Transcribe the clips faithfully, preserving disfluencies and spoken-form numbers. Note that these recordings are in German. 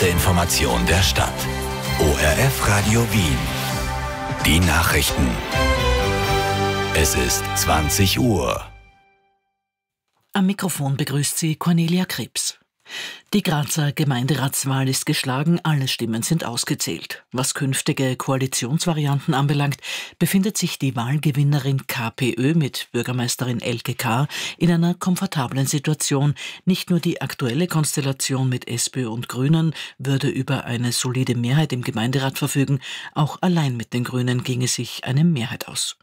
erste Information der Stadt. O R F Radio Wien. Die Nachrichten. Es ist zwanzig Uhr. Am Mikrofon begrüßt sie Cornelia Krebs. Die Grazer Gemeinderatswahl ist geschlagen, alle Stimmen sind ausgezählt. Was künftige Koalitionsvarianten anbelangt, befindet sich die Wahlgewinnerin KPÖ mit Bürgermeisterin Elke K. in einer komfortablen Situation. Nicht nur die aktuelle Konstellation mit SPÖ und Grünen würde über eine solide Mehrheit im Gemeinderat verfügen, auch allein mit den Grünen ginge sich eine Mehrheit aus.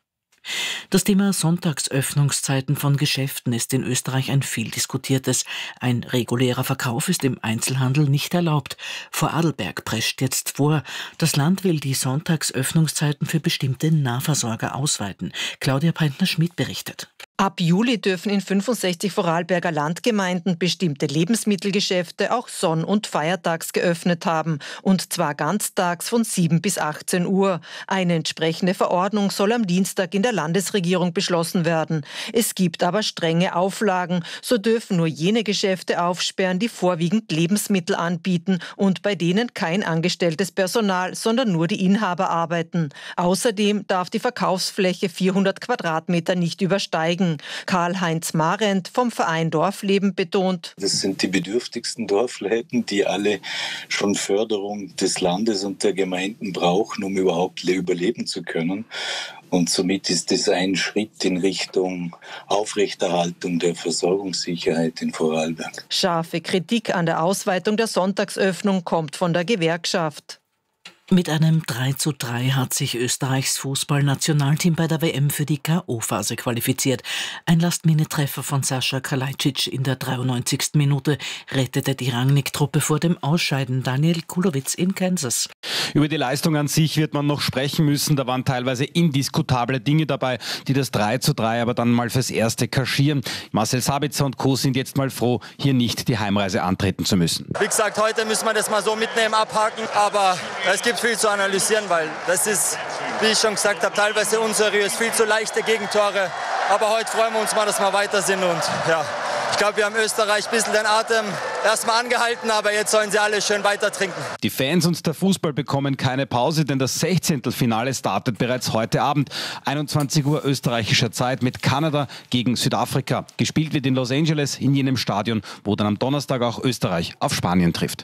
Das Thema Sonntagsöffnungszeiten von Geschäften ist in Österreich ein viel diskutiertes. Ein regulärer Verkauf ist im Einzelhandel nicht erlaubt. Vorarlberg prescht jetzt vor. Das Land will die Sonntagsöffnungszeiten für bestimmte Nahversorger ausweiten. Claudia Peintner-Schmidt berichtet. Ab Juli dürfen in fünfundsechzig Vorarlberger Landgemeinden bestimmte Lebensmittelgeschäfte auch sonn- und feiertags geöffnet haben. Und zwar ganztags von sieben bis achtzehn Uhr. Eine entsprechende Verordnung soll am Dienstag in der Landesregierung beschlossen werden. Es gibt aber strenge Auflagen. So dürfen nur jene Geschäfte aufsperren, die vorwiegend Lebensmittel anbieten und bei denen kein angestelltes Personal, sondern nur die Inhaber arbeiten. Außerdem darf die Verkaufsfläche vierhundert Quadratmeter nicht übersteigen. Karl-Heinz Marent vom Verein Dorfleben betont: Das sind die bedürftigsten Dorfläden, die alle schon Förderung des Landes und der Gemeinden brauchen, um überhaupt überleben zu können. Und somit ist es ein Schritt in Richtung Aufrechterhaltung der Versorgungssicherheit in Vorarlberg. Scharfe Kritik an der Ausweitung der Sonntagsöffnung kommt von der Gewerkschaft. Mit einem drei zu drei hat sich Österreichs Fußballnationalteam bei der W M für die K O-Phase qualifiziert. Ein Last-Minute-Treffer von Sascha Kalajdzic in der dreiundneunzigsten Minute rettete die Rangnick-Truppe vor dem Ausscheiden. Daniel Kulowitz in Kansas. Über die Leistung an sich wird man noch sprechen müssen. Da waren teilweise indiskutable Dinge dabei, die das drei zu drei aber dann mal fürs Erste kaschieren. Marcel Sabitzer und Co. sind jetzt mal froh, hier nicht die Heimreise antreten zu müssen. Wie gesagt, heute müssen wir das mal so mitnehmen, abhaken. Aber es gibt viel zu analysieren, weil das ist, wie ich schon gesagt habe, teilweise unseriös, viel zu leichte Gegentore. Aber heute freuen wir uns mal, dass wir weiter sind. Und ja, ich glaube, wir haben Österreich ein bisschen den Atem erstmal angehalten, aber jetzt sollen sie alle schön weiter trinken. Die Fans und der Fußball bekommen keine Pause, denn das Sechzehntelfinale startet bereits heute Abend. einundzwanzig Uhr österreichischer Zeit mit Kanada gegen Südafrika. Gespielt wird in Los Angeles, in jenem Stadion, wo dann am Donnerstag auch Österreich auf Spanien trifft.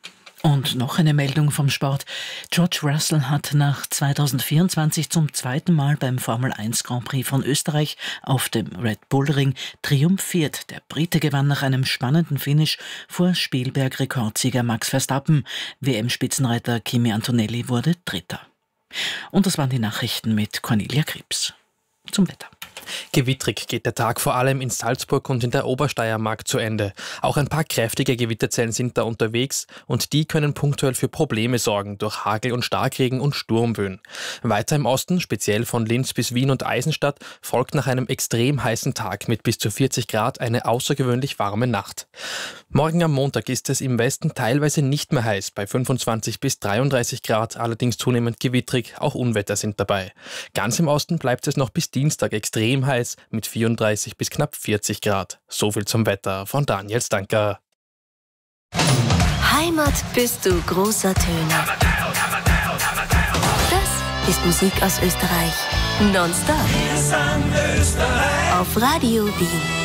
Und noch eine Meldung vom Sport. George Russell hat nach zweitausendvierundzwanzig zum zweiten Mal beim Formel eins Grand Prix von Österreich auf dem Red Bull Ring triumphiert. Der Brite gewann nach einem spannenden Finish vor Spielberg-Rekordsieger Max Verstappen. W M-Spitzenreiter Kimi Antonelli wurde Dritter. Und das waren die Nachrichten mit Cornelia Krebs. Zum Wetter. Gewittrig geht der Tag vor allem in Salzburg und in der Obersteiermark zu Ende. Auch ein paar kräftige Gewitterzellen sind da unterwegs und die können punktuell für Probleme sorgen durch Hagel und Starkregen und Sturmböen. Weiter im Osten, speziell von Linz bis Wien und Eisenstadt, folgt nach einem extrem heißen Tag mit bis zu vierzig Grad eine außergewöhnlich warme Nacht. Morgen am Montag ist es im Westen teilweise nicht mehr heiß, bei fünfundzwanzig bis dreiunddreißig Grad, allerdings zunehmend gewittrig, auch Unwetter sind dabei. Ganz im Osten bleibt es noch bis Dienstag extrem heiß mit vierunddreißig bis knapp vierzig Grad. So viel zum Wetter von Daniel Stanker. Heimat bist du großer Töne. Das ist Musik aus Österreich. Nonstop. Auf Radio Wien.